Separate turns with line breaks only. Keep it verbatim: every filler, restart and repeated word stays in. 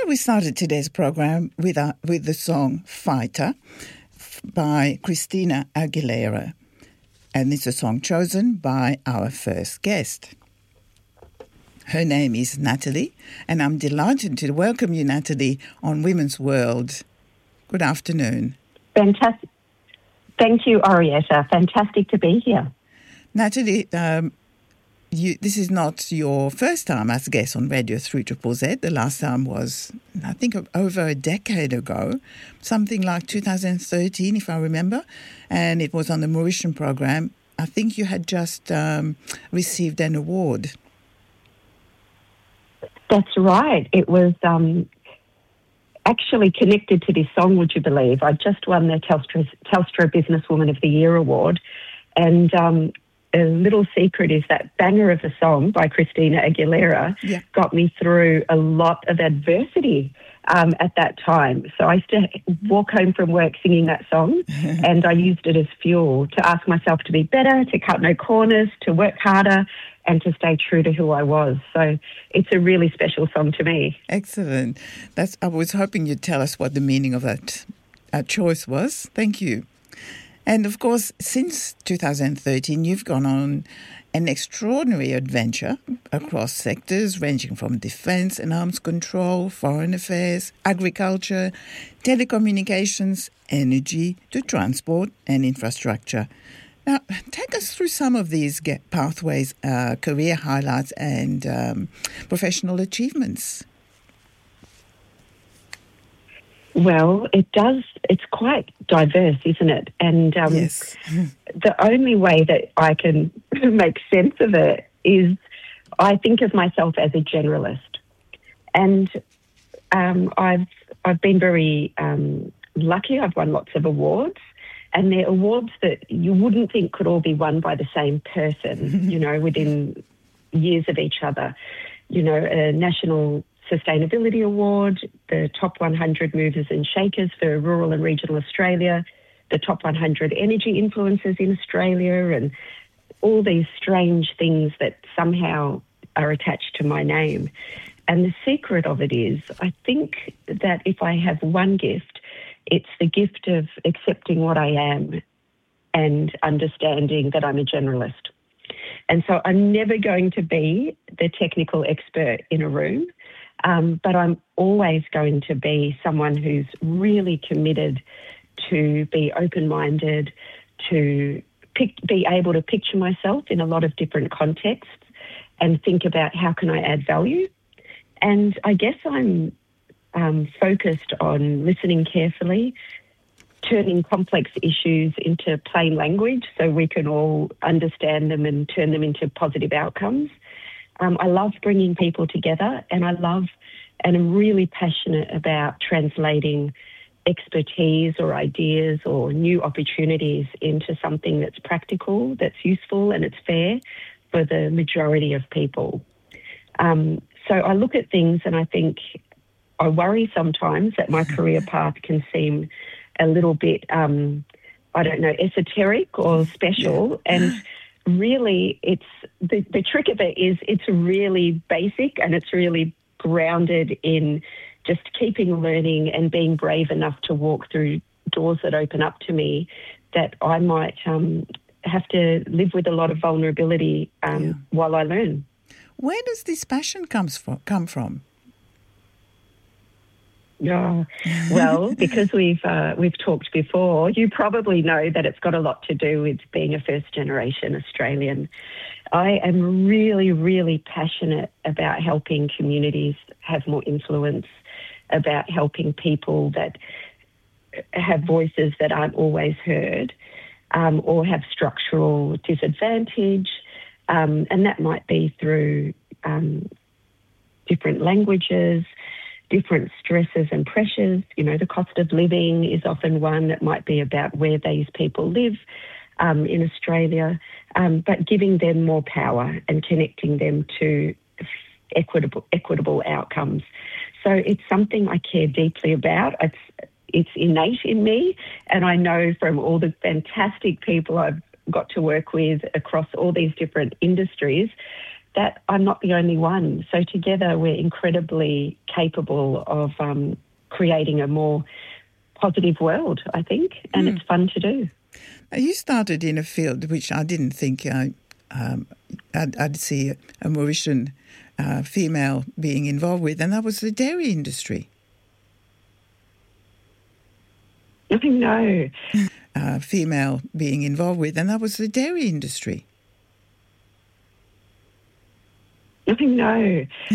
Well, we started today's program with, uh, with the song Fighter by Christina Aguilera. And it's a song chosen by our first guest. Her name is Natalie, and I'm delighted to welcome you, Natalie, on Women's World. Good afternoon.
Fantastic. Thank you, Arietta. Fantastic to be here.
Natalie, um, you, this is not your first time as a guest on Radio three Z Z Z. The last time was, I think, over a decade ago, something like two thousand thirteen, if I remember, and it was on the Mauritian program. I think you had just um, received an award.
That's right. It was um, actually connected to this song, would you believe? I just won the Telstra, Telstra Businesswoman of the Year award. And um, a little secret is that banger of a song by Christina Aguilera yeah. got me through a lot of adversity um, at that time. So I used to walk home from work singing that song and I used it as fuel to ask myself to be better, to cut no corners, to work harder, and to stay true to who I was. So it's a really special song to me.
Excellent. That's. I was hoping you'd tell us what the meaning of that uh, choice was. Thank you. And of course, since two thousand thirteen, you've gone on an extraordinary adventure across sectors ranging from defence and arms control, foreign affairs, agriculture, telecommunications, energy, to transport and infrastructure. Now, take us through some of these pathways, uh, career highlights and um, professional achievements.
Well, it does, it's quite diverse, isn't it? And um,
yes.
the only way that I can make sense of it is I think of myself as a generalist. And um, I've, I've been very um, lucky. I've won lots of awards. And they're awards that you wouldn't think could all be won by the same person, you know, within years of each other. You know, a National Sustainability Award, the Top one hundred Movers and Shakers for rural and regional Australia, the Top one hundred Energy Influencers in Australia, and all these strange things that somehow are attached to my name. And the secret of it is, I think that if I have one gift, it's the gift of accepting what I am and understanding that I'm a generalist. And so I'm never going to be the technical expert in a room, um, but I'm always going to be someone who's really committed to be open-minded, to pick, be able to picture myself in a lot of different contexts and think about how can I add value. And I guess I'm Um, focused on listening carefully, turning complex issues into plain language so we can all understand them and turn them into positive outcomes. Um, I love bringing people together, and I love and I'm really passionate about translating expertise or ideas or new opportunities into something that's practical, that's useful, and it's fair for the majority of people. Um, so I look at things and I think, I worry sometimes that my career path can seem a little bit, um, I don't know, esoteric or special. Yeah. And really, it's the, the trick of it is it's really basic and it's really grounded in just keeping learning and being brave enough to walk through doors that open up to me that I might um, have to live with a lot of vulnerability um, yeah. while I learn.
Where does this passion comes from, come from?
Oh, well, because we've uh, we've talked before, you probably know that it's got a lot to do with being a first-generation Australian. I am really, really passionate about helping communities have more influence, about helping people that have voices that aren't always heard um, or have structural disadvantage, um, and that might be through um, different languages, different stresses and pressures. You know, the cost of living is often one that might be about where these people live um, in Australia, um, but giving them more power and connecting them to equitable equitable outcomes. So it's something I care deeply about. It's it's innate in me, and I know from all the fantastic people I've got to work with across all these different industries that I'm not the only one. So together we're incredibly capable of um, creating a more positive world, I think, and mm. it's fun to do.
You started in a field which I didn't think I, um, I'd, I'd see a Mauritian uh, female being involved with, and that was the dairy industry.
I know.
Uh, female being involved with, and that was the dairy industry.
I know.